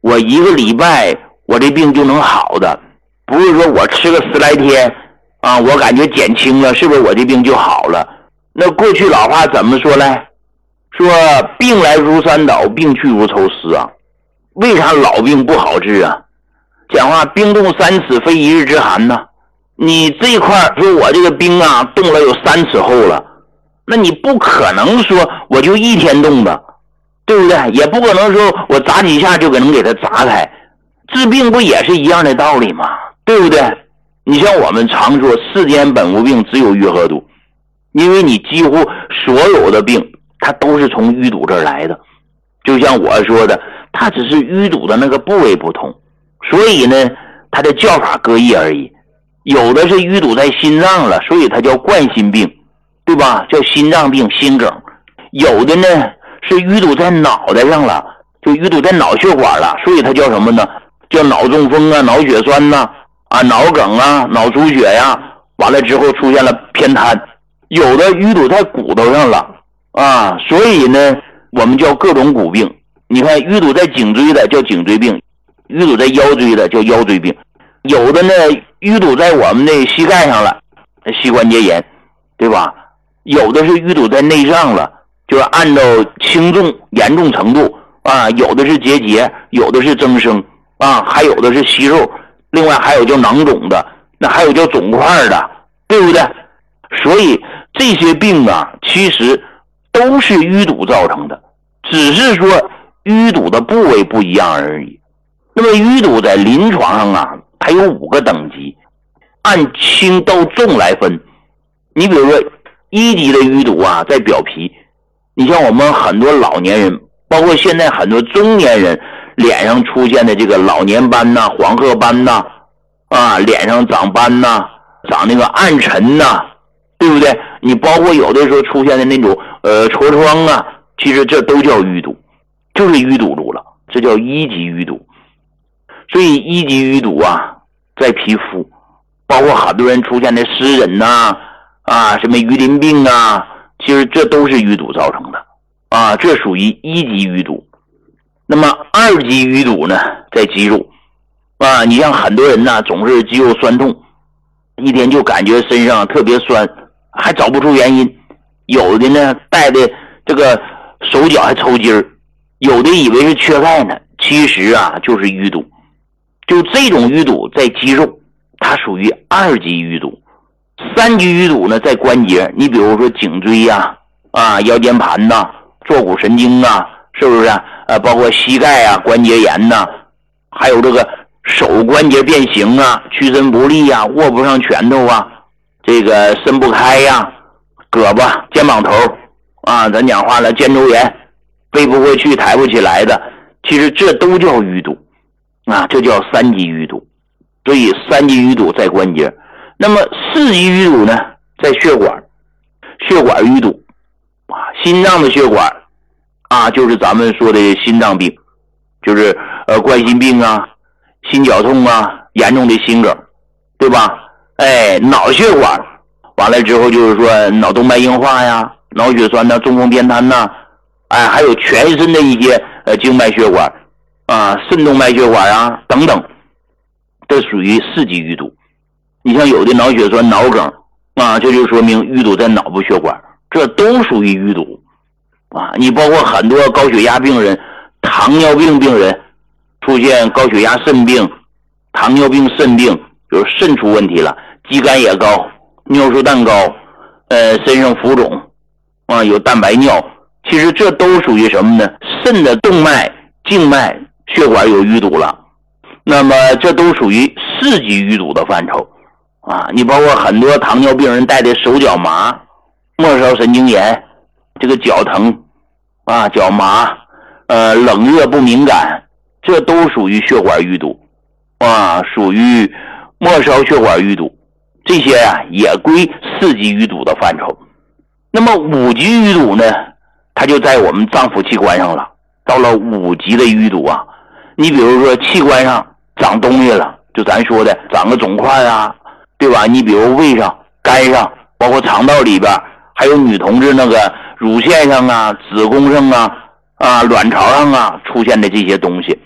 我1个礼拜我这病就能好的，不是说我吃个10来天啊，我感觉减轻了，是不是我这病就好了？那过去老话怎么说呢？说病来如山倒，病去如抽丝啊。为啥老病不好治啊？讲话冰冻3尺非一日之寒呢。你这一块说我这个冰啊冻了有3尺厚了，那你不可能说我就1天冻的，对不对？也不可能说我砸几下就能给它砸开。治病不也是一样的道理吗？对不对？你像我们常说世间本无病，只有愈合毒，因为你几乎所有的病它都是从淤堵这儿来的。就像我说的，它只是淤堵的那个部位不同，所以呢它的叫法各异而已。有的是淤堵在心脏了，所以它叫冠心病，对吧？叫心脏病、心梗。有的呢是淤堵在脑袋上了，就淤堵在脑血管了，所以它叫什么呢？叫脑中风啊、脑血栓呐、脑梗啊、脑出血呀，完了之后出现了偏瘫。有的淤堵在骨头上了所以呢我们叫各种骨病。你看淤堵在颈椎的叫颈椎病，淤堵在腰椎的叫腰椎病。有的呢淤堵在我们的膝盖上了，膝关节炎，对吧？有的是淤堵在内脏了，就是按照轻重严重程度有的是结节，有的是增生还有的是息肉，另外还有叫囊肿的，那还有叫肿块的，对不对？所以这些病其实都是淤堵造成的，只是说淤堵的部位不一样而已。那么淤堵在临床上它有5个等级，按轻到重来分。你比如说1级的淤堵在表皮，你像我们很多老年人，包括现在很多中年人脸上出现的这个老年斑黄褐斑脸上长斑长那个暗沉对不对？你包括有的时候出现的那种痤疮其实这都叫淤堵，就是淤堵住了，这叫1级淤堵。所以1级淤堵在皮肤，包括很多人出现的湿疹什么鱼鳞病其实这都是淤堵造成的这属于1级淤堵。那么2级淤堵呢，在肌肉你像很多人总是肌肉酸痛，一天就感觉身上特别酸，还找不出原因。有的呢带的这个手脚还抽筋儿，有的以为是缺钙呢，其实就是淤堵。就这种淤堵在肌肉，它属于2级淤堵。3级淤堵呢在关节，你比如说颈椎腰间盘坐骨神经是不是包括膝盖关节炎还有这个手关节变形屈伸不利握不上拳头这个伸不开胳膊肩膀头咱讲话了肩周炎，背不过去抬不起来的，其实这都叫淤堵这叫3级淤堵。所以3级淤堵在关节。那么4级淤堵呢在血管，血管淤堵心脏的血管就是咱们说的心脏病，就是冠心病心绞痛严重的心梗，对吧？脑血管完了之后就是说脑动脉硬化脑血栓中风偏瘫还有全身的一些静脉血管肾动脉血管等等，这属于4级淤堵。你像有的脑血栓脑梗这就说明淤堵在脑部血管，这都属于淤堵你包括很多高血压病人、糖尿病病人出现高血压肾病、糖尿病肾病，比如肾出问题了，肌酐也高，尿素蛋高，身上浮肿有蛋白尿，其实这都属于什么呢？肾的动脉、静脉血管有淤堵了，那么这都属于4级淤堵的范畴你包括很多糖尿病人带的手脚麻、末梢神经炎，这个脚疼脚麻冷热不敏感，这都属于血管淤堵属于末梢血管淤堵，这些也归4级淤堵的范畴。那么5级淤堵呢，它就在我们脏腑器官上了。到了5级的淤堵你比如说器官上长东西了，就咱说的长个肿块对吧？你比如胃上、肝上，包括肠道里边，还有女同志那个乳腺上子宫上卵巢上出现的这些东西，